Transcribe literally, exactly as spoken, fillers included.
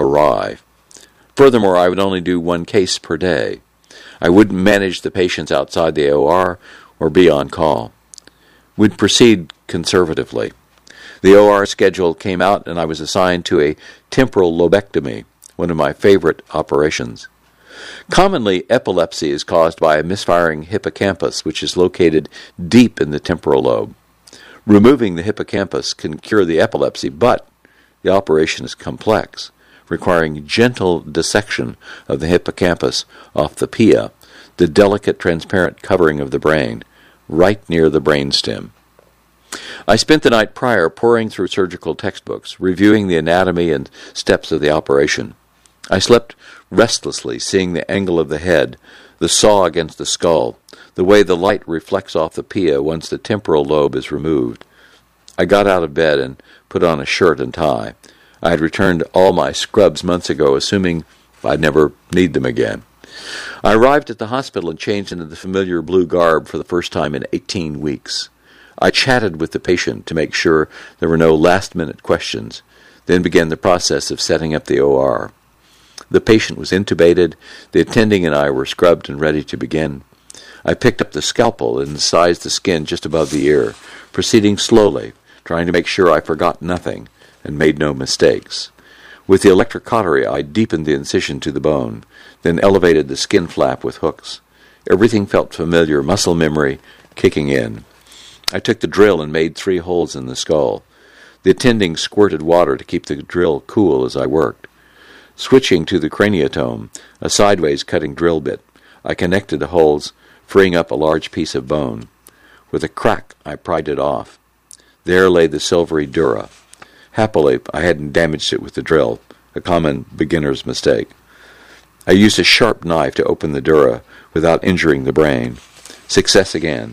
awry. Furthermore, I would only do one case per day. I wouldn't manage the patients outside the O R or be on call. We'd proceed conservatively. The O R schedule came out and I was assigned to a temporal lobectomy, one of my favorite operations. Commonly, epilepsy is caused by a misfiring hippocampus, which is located deep in the temporal lobe. Removing the hippocampus can cure the epilepsy, but the operation is complex, requiring gentle dissection of the hippocampus off the pia, the delicate transparent covering of the brain, right near the brainstem. I spent the night prior poring through surgical textbooks, reviewing the anatomy and steps of the operation. I slept restlessly, seeing the angle of the head, the saw against the skull, the way the light reflects off the pia once the temporal lobe is removed. I got out of bed and put on a shirt and tie. I had returned all my scrubs months ago, assuming I'd never need them again. I arrived at the hospital and changed into the familiar blue garb for the first time in eighteen weeks. I chatted with the patient to make sure there were no last-minute questions, then began the process of setting up the O R. The patient was intubated, the attending and I were scrubbed and ready to begin. I picked up the scalpel and incised the skin just above the ear, proceeding slowly, trying to make sure I forgot nothing and made no mistakes. With the electrocautery, I deepened the incision to the bone, then elevated the skin flap with hooks. Everything felt familiar, muscle memory kicking in. I took the drill and made three holes in the skull. The attending squirted water to keep the drill cool as I worked. Switching to the craniotome, a sideways cutting drill bit, I connected the holes, freeing up a large piece of bone. With a crack, I pried it off. There lay the silvery dura. Happily, I hadn't damaged it with the drill, a common beginner's mistake. I used a sharp knife to open the dura without injuring the brain. Success again.